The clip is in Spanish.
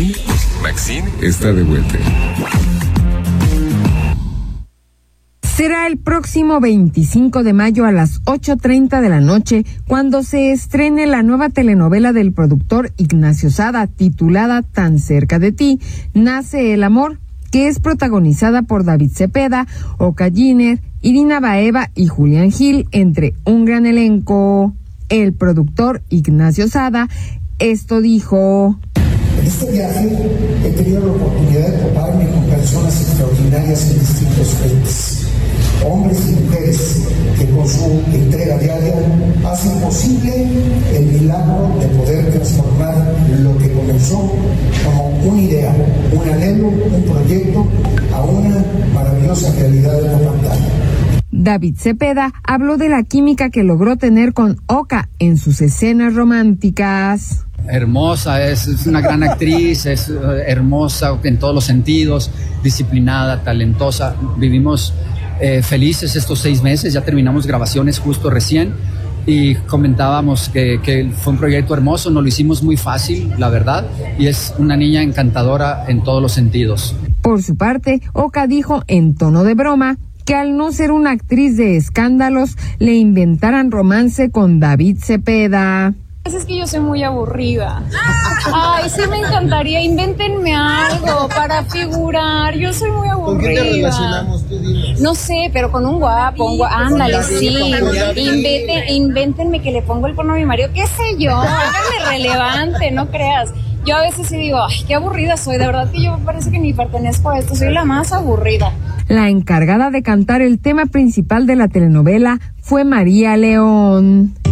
Maxine está de vuelta. Será el próximo 25 de mayo a las 8:30 de la noche cuando se estrene la nueva telenovela del productor Ignacio Sada, titulada Tan cerca de ti, nace el amor, que es protagonizada por David Cepeda, Oka Giner, Irina Baeva y Julián Gil, entre un gran elenco. El productor Ignacio Sada esto dijo: En este viaje he tenido la oportunidad de toparme con personas extraordinarias en distintos frentes. Hombres y mujeres que con su entrega diaria hacen posible el milagro de poder transformar lo que comenzó como una idea, un anhelo, un proyecto, a una maravillosa realidad de la pantalla. David Cepeda habló de la química que logró tener con Oka en sus escenas románticas. Hermosa, es una gran actriz, es hermosa en todos los sentidos, disciplinada, talentosa. Vivimos felices estos 6 meses, ya terminamos grabaciones justo recién y comentábamos que fue un proyecto hermoso, nos lo hicimos muy fácil, la verdad, y es una niña encantadora en todos los sentidos. Por su parte, Oka dijo en tono de broma que al no ser una actriz de escándalos, le inventaran romance con David Cepeda. Es que yo soy muy aburrida. Ay, sí me encantaría, invéntenme algo para figurar. Yo soy muy aburrida. ¿Con qué te relacionamos tú, dime? No sé, pero con un guapo, ándale, sí. Invéntenme que le pongo el cuerno a mi marido, qué sé yo, háganme relevante, no creas. Yo a veces sí digo, ay, qué aburrida soy, de verdad que yo parece que ni pertenezco a esto, soy la más aburrida. La encargada de cantar el tema principal de la telenovela fue María León.